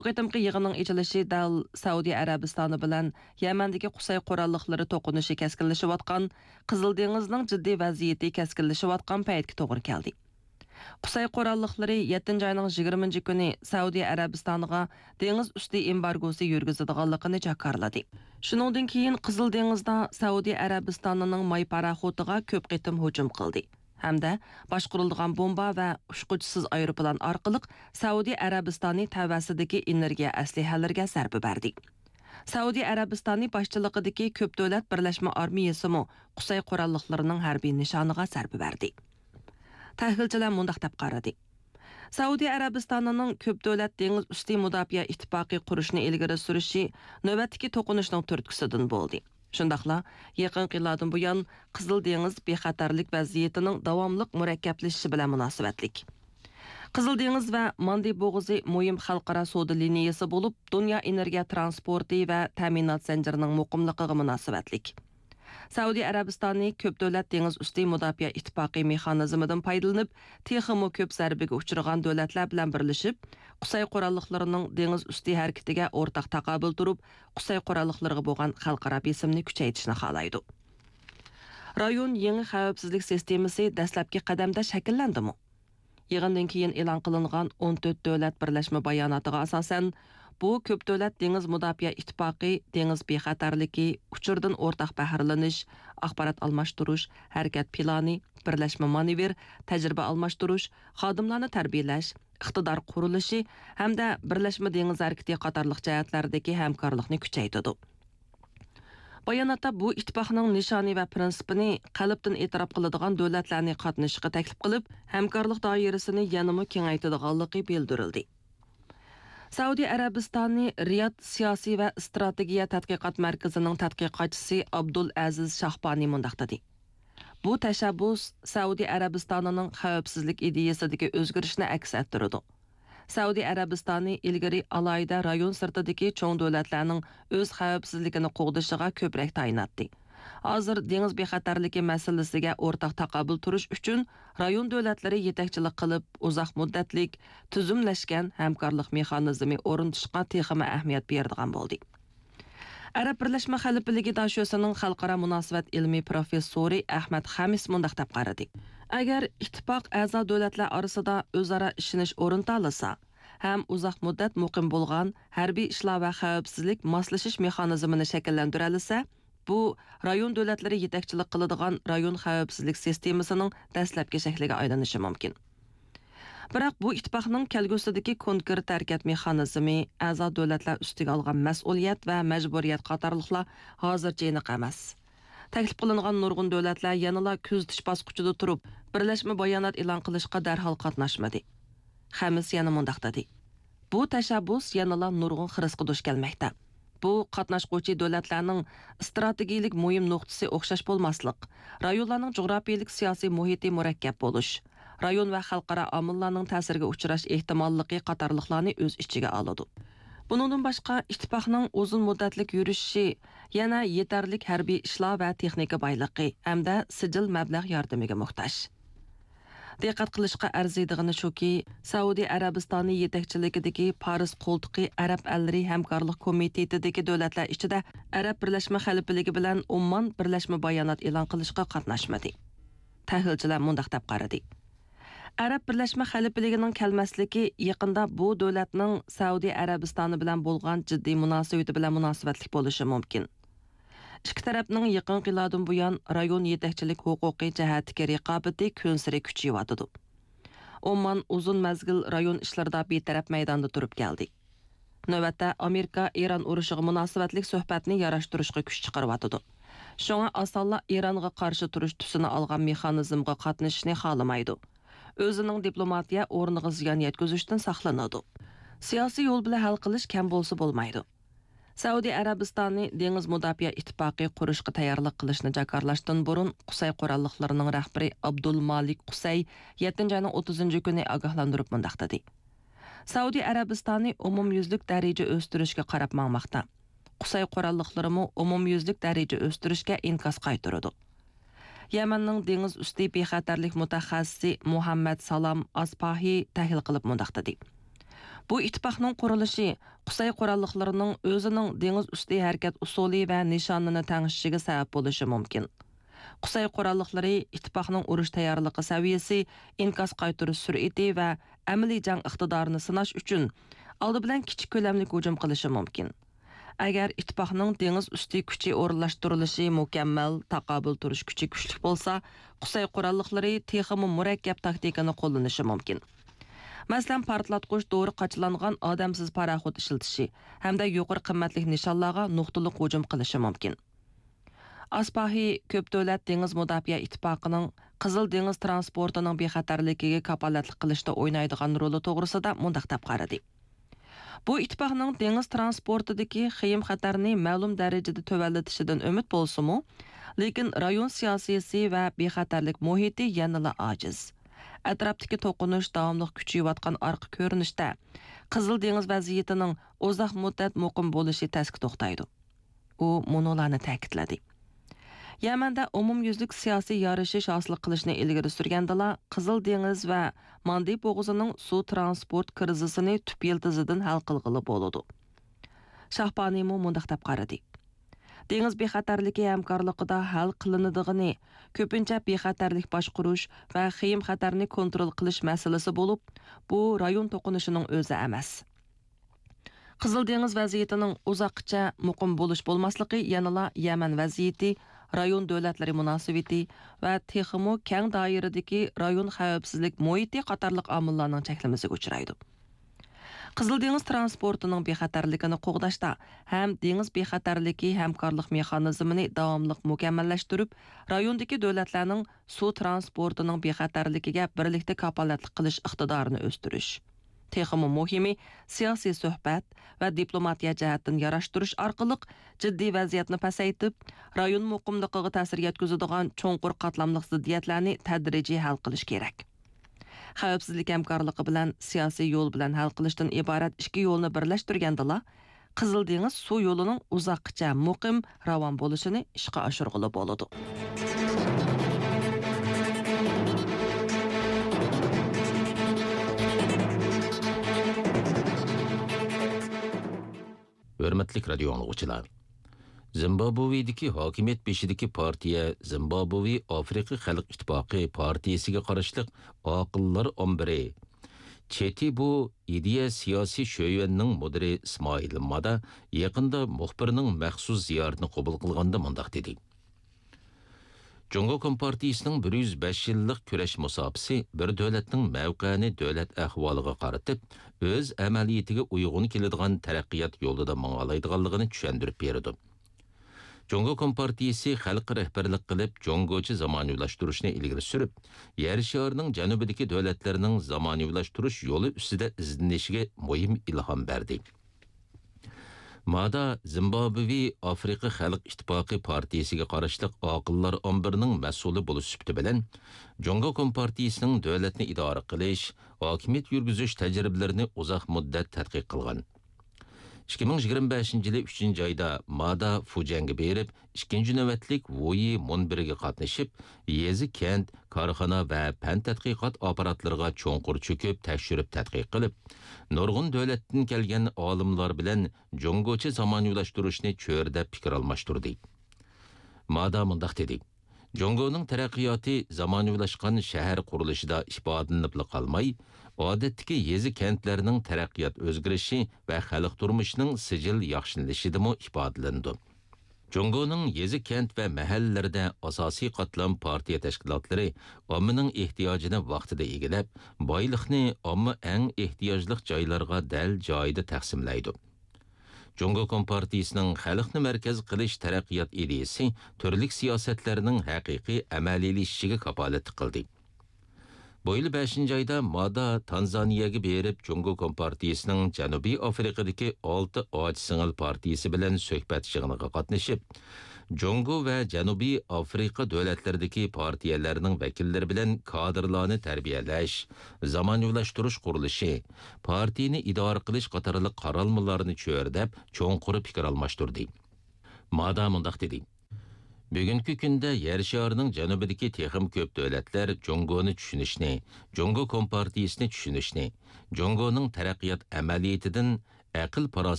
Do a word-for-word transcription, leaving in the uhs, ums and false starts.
Qitimqi yig'inning ichilishi dal Saudiya Arabistoni bilan Yamandagi Qusay qurolliqlari to'qinishi keskinlashayotgan, Qizil dengizning jiddiy vaziyati keskinlashayotgan paytga to'g'ri keldi. Qusay qurolliqlari yettinchi oyning yigirmanchi kuni Saudiya Arabistoniga dengiz usti embargosi yurgizadiganligini jakarladi. Shuningdan keyin Qizil dengizda Saudiya Arabistonining may paraxotiga ko'p qitim hujum qildi. Hamda boshqarilgan bomba va ushquchisiz aeroplan orqali Saudiya Arabistoni tavasidagi energiya aslihalariga zarba berdi. Saudiya Arabistoni boshchiligidagi ko'p davlat birlashma armiyasi mo Qusay qurolliqlarining harbiy nishoniga zarba berdi. Tahlilchilar mundaq deb qaradi. Saudiya Arabistonining ko'p davlat dengiz usti mudofaa ittifoqi qurishni ilgari surishi navbatdagi to'qinishning turtkisidan bo'ldi. Shundaqla yaqin yillardan buyon Qizil dengiz bexatarlik vaziyatining davomli murakkablashishi bilan munosabatlik. Qizil dengiz va Mandi bo'g'ozi muhim xalqaro savdo liniyasi bo'lib, dunyo energiya transporti va ta'minot zanjirining muqimligiga munosabatlik. Saudiya Arabistoni ko'p davlat dengiz usti mudofaa ittifoqi mexanizmidan foydalanib, texmo ko'p zarbaga uchragan davlatlar bilan birlashib, Qusay qurolliqlarining dengiz usti harakatiga o'rtaq taqobil turib, Qusay qurolliqlariga bo'lgan xalqaro besimni kuchaytirishni xohlaydi. Rayon yangi xavfsizlik sistemasi dastlabki qadamda shakllandimi? Yig'indan keyin e'lon qilingan o'n to'rt davlat birlashma bayonotiga asosan, bu ko'p davlat dengiz mudofaa ittifoqi dengiz bexatarligi, uchurdan o'rtaq bahrlanish, axborot almashtirish, harakat plani, birlashma manevr, tajriba almashtirish, xodimlarni tarbiyalash, iqtidor qurilishi hamda birlashma dengiz harakati qatorliq jihatlardagi hamkorlikni kuchaytirdi. Bayonotda bu ittifoqning nishoni va prinsipini qalbdan e'tirof qiladigan davlatlarning qatnashishiga taklif qilib, hamkorlik doirasini yanada kengaytirganligi bildirildi. Saudiya Arabistoni Riyod siyosiy va strategiya tadqiqot markazining tadqiqotchisi Abdul Aziz Shahbani mundaq dedi. Bu tashabbus Saudiya Arabistonining xavfsizlik ideyasidagi o'zgarishni aks ettirdi. Saudiya Arabistoni ilgari alayda rayon sirtidagi cho'ng davlatlarning o'z xavfsizligini qo'g'dishiga ko'proq tayinlatdi. Hozir dengiz bexatarligi masalasiga o'rtaq taqobil turish uchun rayon davlatlari yetakchilik qilib, uzoq muddatlik tuzumlashgan hamkorlik mexanizmi o'rnatishga texmi ahamiyat beradigan bo'ldi. Arab Birlashma Xalifaligi dashosining xalqaro munosabat ilmiy professori Ahmad Hamis mundaq deb qaradi. Agar ittifoq a'zo davlatlar orasida o'zaro ishonish o'rnatilsa, ham uzoq muddat muqim bo'lgan harbiy ishlar va xavfsizlik moslashish mexanizmini shakllantira olsa, bu rayon davlatlari yetakchilik qiladigan rayon xavfsizlik sistemasining dastlabki shakliga aylanishi mumkin. Biroq bu ittifoqning kelgusidagi konkret harakat mexanizmi, a'zo davlatlar ustiga olgan mas'uliyat va majburiyat qatorliqlar hozircha aniq emas. Taklif qilingan nurg'un davlatlar yanada kuzatish bosqichida turib, birlashma bayonot e'lon qilishga darhol qatnashmadi. Hamis yana mundaq dedi. Bu tashabbus yanada nurg'un xirisga duch kelmoqda. Bu qatnashquvchi davlatlarning strategik muhim nuqtasi o'xshash bo'lmaslik, rayonlarning jug'rafiyalik siyosiy muhiti murakkab bo'lish, rayon va xalqaro omillarning ta'siriga uchrash ehtimolligi qatorliqlarni o'z ichiga oladi. Bundan boshqa ittifoqning uzun muddatlik yurishi yana yetarlik harbiy ishlar va texnika boyligi hamda sijil mablag' yordamiga muhtoj. Diqqat qilishga arziydigani shuki, Saudiya Arabistoni yetakchiligidagi Paris qo'ltiqi Arab allari hamkorlik komitetidagi davlatlar ichida Arab Birlashma Xalifaligi bilan umuman birlashma bayonot e'lon qilishga qatnashmadi. Tahlilchilar mundaq deb qaradi. Arab Birlashma Xalifaligining kelmasligi yaqinda bu davlatning Saudiya Arabistoni bilan bo'lgan jiddiy munosabati bilan munosabatli bo'lishi mumkin. Ikki tarafning yaqin yillardan buyon rayon yetakchilik huquqiy jihatdagi raqobati kun sari kuchayotdi. Oman uzun mazgil rayon ishlarida betaraf maydonda turib keldi. Navbatda Amerika Eron urushiga munosabatlik suhbatni yarashtirishga kuch chiqaryotdi. Shunga asonla Eronga qarshi turish tusini olgan mexanizmga qatnashishni xohlamaydi. O'zining diplomatiya o'rniga ziyon yetkazishdan saqlanadi. Siyosiy yo'l bilan hal qilish kam bo'lsa bo'lmaydi. Saudiya Arabistoni dengiz mudofaa ittifoqi qurishga tayyorlik qilishni jakarlashdan burun Qusay qurolliqlarining rahbari Abdul Malik Qusay yettinchi oyning o'ttizinchi kuni ogohlantirib mundaq dedi. Saudiya Arabistoni umumyuzlik daraja o'stirishga qarab maqmoqda. Qusay qurolliqlarimi umumyuzlik daraja o'stirishga inkas qaytaradi. Yamanning dengiz usti bexatarlik mutaxassisi Muhammad Salam Aspahi tahlil qilib mundaq dedi. Bu ittifaqning qurilishi Qusay qurolliqlarining o'zining dengiz usti harakat usuli va nishonini tangishiga sabab bo'lishi mumkin. Qusay qurolliqlari ittifaqning urush tayyorligi saviyasi, inkas qaytarish sur'ati va amaliy jang iqtidorini sinash uchun oldi bilan kichik ko'lamli hujum qilishi mumkin. Agar ittifaqning dengiz usti kuchi o'rinlashtirilishi mukammal, taqobil turish kuchi kuchli bo'lsa, Qusay qurolliqlari texmi murakkab taktikani qo'llanishi mumkin. Masalan, portlatqich dori qachilangan odamsiz paraxod ishiltishi hamda yuqori qimmatli nishonlarga nuqtali hujum qilishi mumkin. Aspahi ko'p davlat dengiz mudofaa ittifoqining Qizil dengiz transportining bexatarligiga kapolatlik qilishda o'ynaydigan roli to'g'risida mundaq deb qaradi. Bu ittifoqning dengiz transportidagi xiyim xatarni ma'lum darajada tuvallatishidan umid bo'lsa-mu, lekin rayon siyosiysi va bexatarlik muhiti yanada ojiz. Atrofdagi to'qinish davomli kuchayayotgan orqa ko'rinishda Qizil dengiz vaziyatining uzoq muddat muqim bo'lishi tasdiq to'xtaydi. U monolarni ta'kidladi. Yamanda umumyuzlik siyosiy yorishish hosil qilishni ilgari surgandala, Qizil dengiz va Mandi bo'g'uzining suv transport krizisini tub yildizidan hal qilg'ili bo'ladi. Shahboniymu mundaq deb qaradi. Dengiz bexatarligi hamkorligida hal qilinadiganini, ko'pincha bexatarlik boshqarish va xiyim xatarni kontrol qilish masalasi bo'lib, bu rayon to'qinishining o'zi emas. Qizil dengiz vaziyatining uzoqcha muqim bo'lish bo'lmasligi yanala Yaman vaziyati, rayon davlatlari munosabati va texmo keng doiradagi rayon xavfsizlik muhiti qatorliq omillarning cheklamasiga uchraydi. Qizil dengiz transportining bexatarligini qo'g'dashda ham dengiz bexatarligi hamkorlik mexanizmini davomli mukammallashtirib, rayondagi davlatlarning suv transportining bexatarligiga birlikda kapolatlik qilish iqtidorini o'stirish. Texmi muhimi siyosiy suhbat va diplomatiya jihatdan yarashtirish orqali jiddiy vaziyatni pasaytib, rayon muqimligiga ta'sir yetkazadigan cho'nqur qatlamli ziddiyatlarni tadrijiy hal qilish kerak. Xavfsizlik hamkorligi bilan siyosiy yo'l bilan hal qilishdan iborat ikki yo'lni birlashtirgandala, Qizil dengiz suv yo'lining uzoqcha muqim ravon bo'lishini ishga oshirg'ili bo'ladi. Hürmetlik radio anlıqçılar. Zimbabwe'deki hakimiyet beşideki partiya Zimbabwe Afrika Xalq İttifaqı partiyasiga qarashliq aqıllar ombiri. Çeti bu ideya siyasi şöyvenning mudiri İsmail Mada yaqında muxbirning maxsus ziyoratini qabul qilganda mundaq dedi. Jungo Kompartiyasining bir yuz besh yillik kurash musofasi bir davlatning mavqeini davlat ahvoliga qaratib, o'z amaliyatiga uyg'un keladigan taraqqiyot yo'lida mang'alaydiganligini tushuntirib berdi. Jungo Kompartiyasi xalq rahbarlik qilib, Jungochi zamoniylashtirish ilgari surib, yer sharining janubidagi davlatlarning zamoniylashtirish yo'li ustida izlanishiga muhim ilhom berdi. Mada Zimbabwe Afrika Xalq İttifaqı partiyasiga qarashliq aqıllar ombirining mas'uli bo'lish sifati bilan Jungo Kompartiyasining davlatni idora qilish, hokimiyat yurgizish tajribalarini uzoq muddat tadqiq qilgan. ikki ming yigirma beshinchi yili uchinchi oyda Mada Fujanga berib, ikkinchi navbatlik Voyi munbiriga qatnashib, yezi kent, korxona va fan tadqiqot apparatlarga cho'nqur cho'kib, tekshirib tadqiq qilib, nurg'un davlatdan kelgan olimlar bilan Jungochi zamoniylashtiriishni cho'rda fikr almashtirdi. Mada mundaq dedi: Jungoning taraqqiyoti zamoniyalashgan shahar qurilishida ifodalanib qolmay, odatdagi yezi kentlarning taraqqiyot o'zgarishi va xalq turmushining sijil yaxshilashidimi ifodalandi. Jungoning yezi kent va mahallalarda asosiy qatlam partiya tashkilotlari ommaning ehtiyojini vaqtida egilab, boyliqni omma eng ehtiyojli joylarga dal joyida taqsimlaydi. Jungo Kompartiyasining xalqni markaz qilish taraqqiyot ideyasi turli siyosatlarning haqiqiy amaliylashishiga kapolat qildi. Bu yil beshinchi oyda Mada Tanzaniyaga berib, Jungo Kompartiyasining Janubiy Afrikadagi olti och singil partiyasi bilan suhbat yig'iniga qatnashib, Jungo va Janubiy Afrika davlatlaridagi partiyalarning vakillari bilan kadrlarni tarbiyalash, zamoniylashtirish qurilishi, partiyani idora qilish qatorliq qaralmalarni cho'rdab, cho'nqur fikr almashtirdi. Mada mundaq dedi: Bugungi kunda yer sharining janubidagi texim ko'p davlatlar Jongoni tushunishni, Jongo kompartiyasini tushunishni, Jongoning taraqqiyot amaliyatidan aql